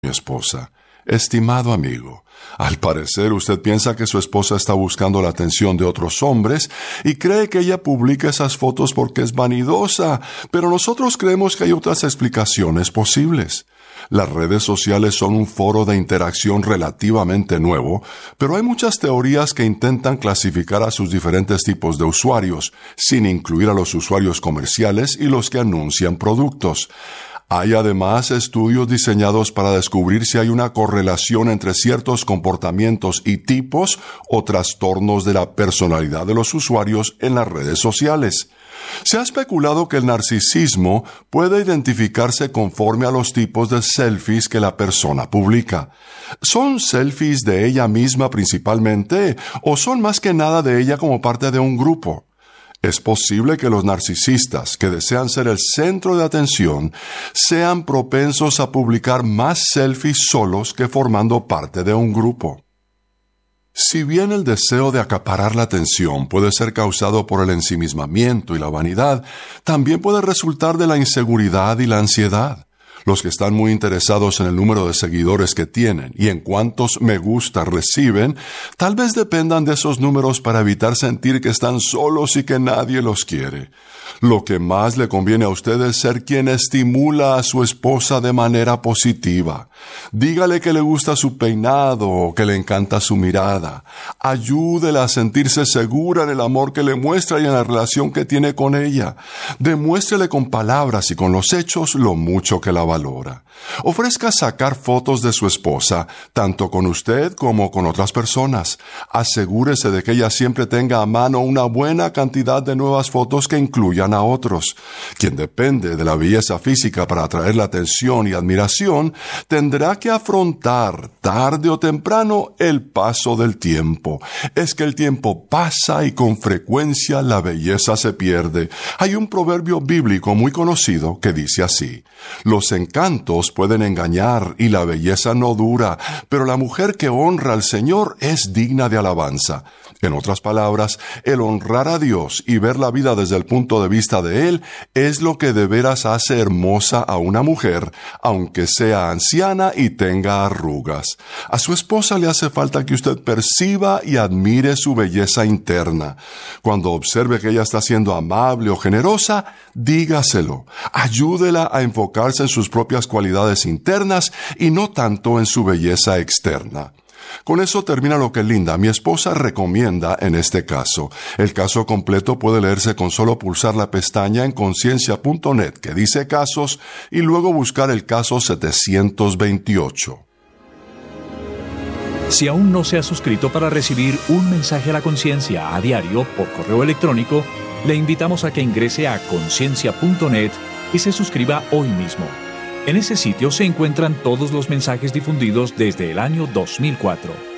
mi esposa. Estimado amigo, al parecer usted piensa que su esposa está buscando la atención de otros hombres y cree que ella publica esas fotos porque es vanidosa, pero nosotros creemos que hay otras explicaciones posibles. Las redes sociales son un foro de interacción relativamente nuevo, pero hay muchas teorías que intentan clasificar a sus diferentes tipos de usuarios, sin incluir a los usuarios comerciales y los que anuncian productos. Hay además estudios diseñados para descubrir si hay una correlación entre ciertos comportamientos y tipos o trastornos de la personalidad de los usuarios en las redes sociales. Se ha especulado que el narcisismo puede identificarse conforme a los tipos de selfies que la persona publica. ¿Son selfies de ella misma principalmente o son más que nada de ella como parte de un grupo? Es posible que los narcisistas, que desean ser el centro de atención, sean propensos a publicar más selfies solos que formando parte de un grupo. Si bien el deseo de acaparar la atención puede ser causado por el ensimismamiento y la vanidad, también puede resultar de la inseguridad y la ansiedad. Los que están muy interesados en el número de seguidores que tienen y en cuántos me gusta reciben, tal vez dependan de esos números para evitar sentir que están solos y que nadie los quiere. Lo que más le conviene a usted es ser quien estimula a su esposa de manera positiva. Dígale que le gusta su peinado o que le encanta su mirada. Ayúdela a sentirse segura en el amor que le muestra y en la relación que tiene con ella. Demuéstrele con palabras y con los hechos lo mucho que la valora. Ofrezca sacar fotos de su esposa, tanto con usted como con otras personas. Asegúrese de que ella siempre tenga a mano una buena cantidad de nuevas fotos que incluyan a otros. Quien depende de la belleza física para atraer la atención y admiración, tendrá que afrontar, tarde o temprano, el paso del tiempo. Es que el tiempo pasa y con frecuencia la belleza se pierde. Hay un proverbio bíblico muy conocido que dice así: los encantos pueden engañar y la belleza no dura, pero la mujer que honra al Señor es digna de alabanza. En otras palabras, el honrar a Dios y ver la vida desde el punto de vista de Él es lo que de veras hace hermosa a una mujer, aunque sea anciana y tenga arrugas. A su esposa le hace falta que usted perciba y admire su belleza interna. Cuando observe que ella está siendo amable o generosa, dígaselo. Ayúdela a enfocarse en sus propias cualidades internas y no tanto en su belleza externa. Con eso termina lo que Linda, mi esposa, recomienda en este caso. El caso completo puede leerse con solo pulsar la pestaña en conciencia.net que dice casos y luego buscar el caso 728. Si aún no se ha suscrito para recibir un mensaje a la conciencia a diario por correo electrónico, le invitamos a que ingrese a conciencia.net y se suscriba hoy mismo. En ese sitio se encuentran todos los mensajes difundidos desde el año 2004.